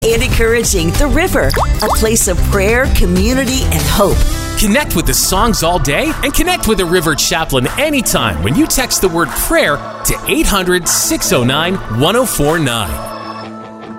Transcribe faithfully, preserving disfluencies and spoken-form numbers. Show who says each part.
Speaker 1: and encouraging the River, a place of prayer, community, and hope.
Speaker 2: Connect with the songs all day and connect with the River Chaplain anytime when you text the word prayer to eight hundred, six oh nine, one oh four nine.